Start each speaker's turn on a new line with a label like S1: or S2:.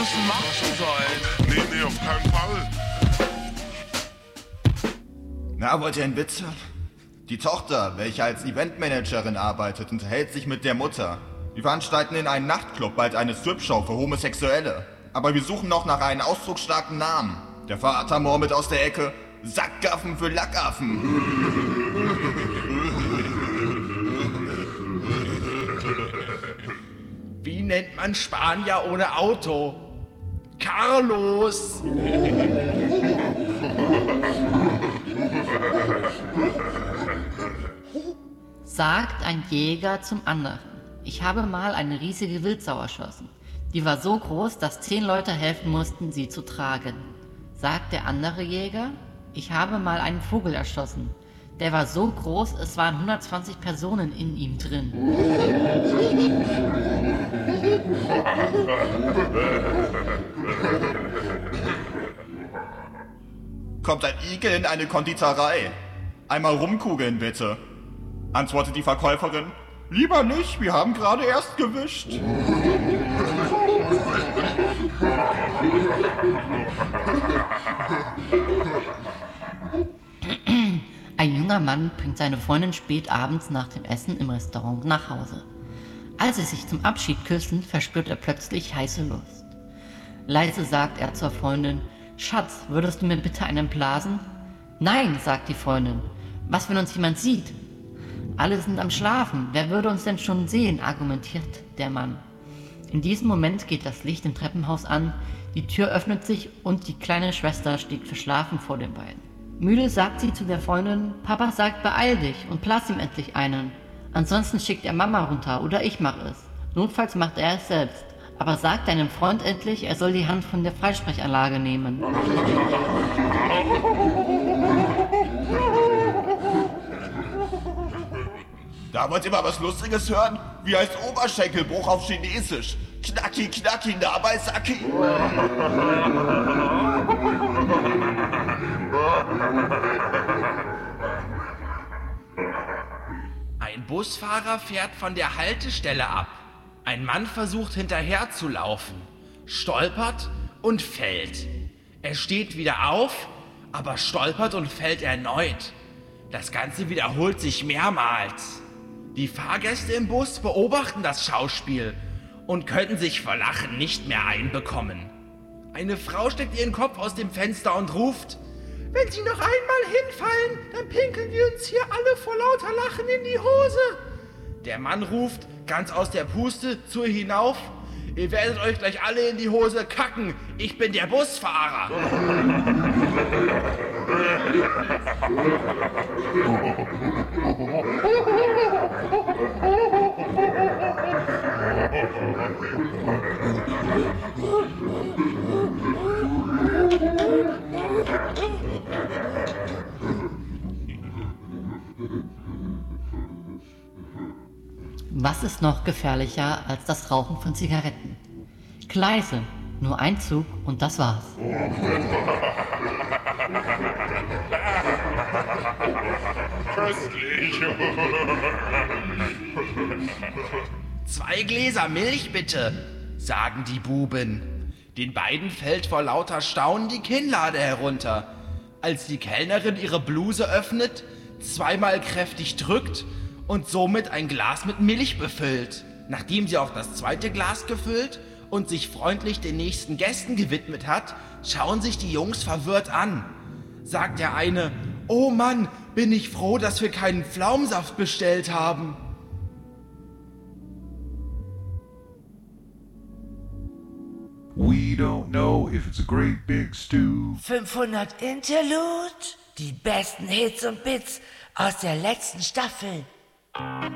S1: müssen machen sollen.
S2: Nee, auf keinen Fall.
S3: Na, wollt ihr einen Witz hören? Die Tochter, welche als Eventmanagerin arbeitet, unterhält sich mit der Mutter. Wir veranstalten in einem Nachtclub bald eine Stripshow für Homosexuelle. Aber wir suchen noch nach einem ausdrucksstarken Namen. Der Vater murmelt aus der Ecke: Sackgaffen für Lackaffen.
S1: Wie nennt man Spanier ohne Auto? Carlos!
S4: Sagt ein Jäger zum anderen: Ich habe mal eine riesige Wildsau erschossen. Die war so groß, dass 10 Leute helfen mussten, sie zu tragen. Sagt der andere Jäger: Ich habe mal einen Vogel erschossen. Der war so groß, es waren 120 Personen in ihm drin.
S3: Kommt ein Igel in eine Konditorei. Einmal rumkugeln, bitte. Antwortet die Verkäuferin: Lieber nicht, wir haben gerade erst gewischt.
S4: Ein junger Mann bringt seine Freundin spät abends nach dem Essen im Restaurant nach Hause. Als sie sich zum Abschied küssen, verspürt er plötzlich heiße Lust. Leise sagt er zur Freundin: Schatz, würdest du mir bitte einen blasen? Nein, sagt die Freundin. Was, wenn uns jemand sieht? Alle sind am Schlafen. Wer würde uns denn schon sehen, argumentiert der Mann. In diesem Moment geht das Licht im Treppenhaus an, die Tür öffnet sich und die kleine Schwester steht verschlafen vor den beiden. Müde sagt sie zu der Freundin: Papa sagt, beeil dich und blas ihm endlich einen. Ansonsten schickt er Mama runter oder ich mache es. Notfalls macht er es selbst. Aber sag deinem Freund endlich, er soll die Hand von der Freisprechanlage nehmen.
S3: Da wollt ihr mal was Lustiges hören? Wie heißt Oberschenkelbruch auf Chinesisch? Knacki, knacki, na bei Saki.
S1: Ein Busfahrer fährt von der Haltestelle ab. Ein Mann versucht hinterher zu laufen, stolpert und fällt. Er steht wieder auf, aber stolpert und fällt erneut. Das Ganze wiederholt sich mehrmals. Die Fahrgäste im Bus beobachten das Schauspiel und können sich vor Lachen nicht mehr einbekommen. Eine Frau steckt ihren Kopf aus dem Fenster und ruft: Wenn Sie noch einmal hinfallen, dann pinkeln wir uns hier alle vor lauter Lachen in die Hose. Der Mann ruft, ganz aus der Puste, zu ihr hinauf: Ihr werdet euch gleich alle in die Hose kacken. Ich bin der Busfahrer.
S4: Was ist noch gefährlicher als das Rauchen von Zigaretten? Gleise, nur ein Zug und das war's.
S2: Köstlich.
S1: 2 Gläser Milch bitte, sagen die Buben. Den beiden fällt vor lauter Staunen die Kinnlade herunter, als die Kellnerin ihre Bluse öffnet, zweimal kräftig drückt und somit ein Glas mit Milch befüllt. Nachdem sie auch das zweite Glas gefüllt und sich freundlich den nächsten Gästen gewidmet hat, schauen sich die Jungs verwirrt an. Sagt der eine: Oh Mann, bin ich froh, dass wir keinen Pflaumensaft bestellt haben.
S5: We don't know if it's a great big stew.
S6: 500 Interlude, die besten Hits und Bits aus der letzten Staffel.